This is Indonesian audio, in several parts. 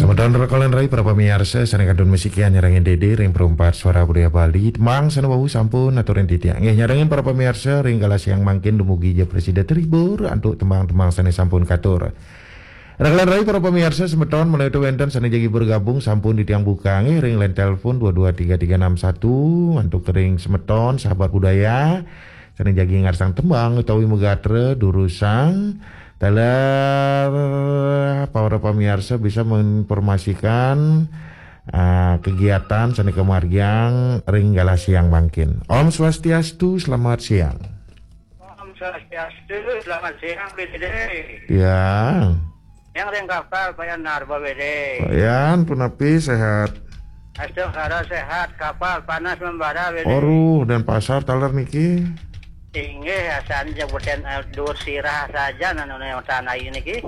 Semeton rekalan rai para pemirsa sana kadon musikian nyarangin dede ring perempat suara budaya Bali mang sana bau sampun aturin titiak nggih nyarangin para pemirsa ring galas yang mangkin dumugi je presiden terhibur antuk tembang-tembang sana sampun katur. Rekalan rai para pemirsa semeton menawi wenten sana jagi bergabung sampun di tiang buka nggih ring line telepon 223361 antuk ring semeton sahabat budaya sana jagi ngarsang tembang utawi megatre durusang teler para pemirsa bisa menginformasikan kegiatan seni kemargian ring galas siang mangkin. Om Swastiastu, selamat siang. Om Swastiastu, selamat siang Bede. Ya. Yang ring kapal Payan Narba Bede. Payan punapi sehat. Astagfirullah sehat, kapal panas membara Bede. Oruh dan pasar taler niki. Inggih asan jabutan dur sirah saja nanone tanah ini ki.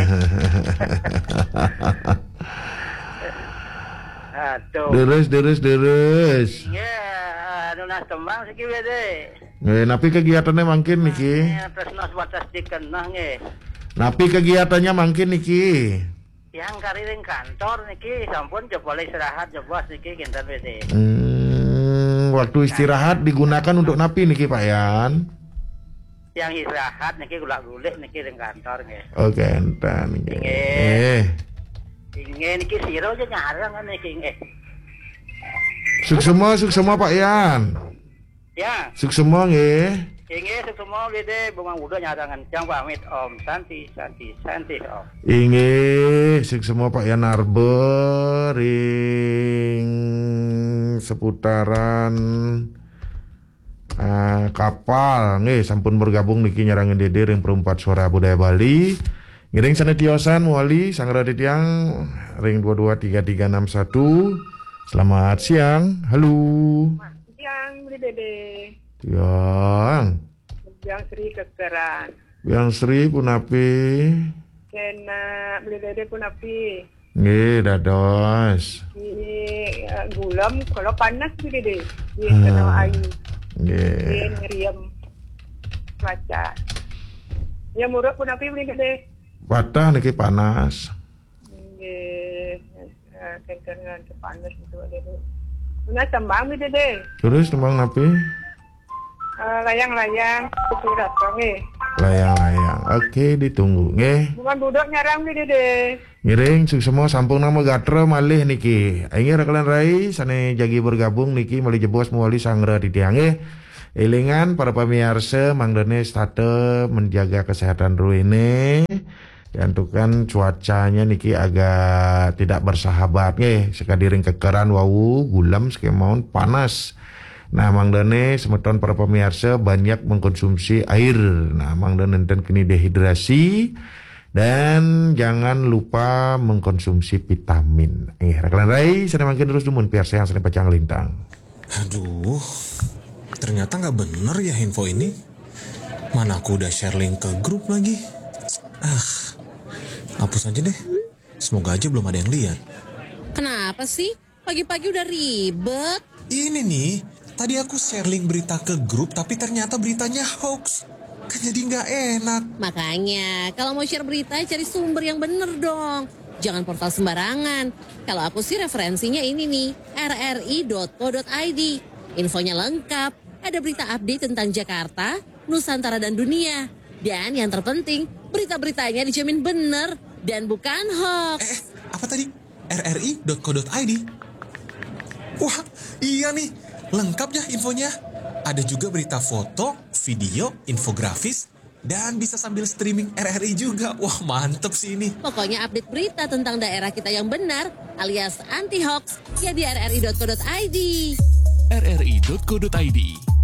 Aduh. Deres. Inggih anu nas tembang siki Bede. Nggih, napi kegiatannya mangkin niki? Tresnos batas dikenah nggih. Napi kegiatannya mangkin niki? Yang kariring kantor niki sampun jebol istirahat jebos niki kinten Bede. Waktu istirahat digunakan untuk napi niki Pak Yan? Yang istirahat niki gulak-gulik niki ring kantor nggih. Oke, enten nggih. Inggih niki siro aja nyarang niki nggih. Suksema Pak Yan. Ya. Suksema nggih. Inggih semua Bede bumang udah nyarangan cang pamit Om Santi Om. Inggih suksema Pak Yan Narbe ring seputaran kapal nggih sampun bergabung niki nyarangin dede ring perempat suara budaya Bali ngiring sana tiosan wali sangra tiang ring 223361. Selamat siang. Halo. Siang Beli Dede. Yang Sri kekeran. Yang Sri punapi. Kena Beli Dede punapi. Nggih, dados. Ini gulam kalau panas Beli Dede. Di kena air. Nggih. Ngeriam cuaca. Ya murah punapi Beli Dede. Patah niki panas. Nggih. Kenteran panas itu Dede. Nah tembang Beli Dede. Terus tembang napi? Layang-layang kusurat nggih. Layang-layang. Oke, ditunggu nggih. Bukan duduk nyarang Beli Dede. Ngiring semua sampung nama gatra malih niki. Aing rekalan rai sane jagi bergabung niki mali jebos muali sangra di tiang nggih. Elingan para pemirsa mangdene state menjaga kesehatan ruine. Diantukan cuacanya niki agak tidak bersahabat nggih. Sekadiring kekeran wau gulam skemaun panas. Nah, mangdane semeton para pemirsa banyak mengkonsumsi air. Nah, mangdane enten kini dehidrasi dan jangan lupa mengkonsumsi vitamin. Rekalan rai sana makin terus dumun biar sehat sana pacang lintang. Aduh, ternyata nggak bener ya info ini. Mana aku udah share link ke grup lagi. Hapus aja deh. Semoga aja belum ada yang lihat. Kenapa sih? Pagi-pagi udah ribet. Ini nih, tadi aku share link berita ke grup tapi ternyata beritanya hoax. Kan jadi nggak enak. Makanya, kalau mau share berita cari sumber yang bener dong. Jangan portal sembarangan. Kalau aku sih referensinya ini nih, rri.co.id. Infonya lengkap, ada berita update tentang Jakarta, Nusantara dan dunia. Dan yang terpenting, berita-beritanya dijamin bener dan bukan hoax. Apa tadi? rri.co.id. Wah, iya nih. Lengkap ya infonya. Ada juga berita foto, video, infografis, dan bisa sambil streaming RRI juga. Wah, mantep sih ini. Pokoknya update berita tentang daerah kita yang benar alias anti hoax ya di rri.co.id. rri.co.id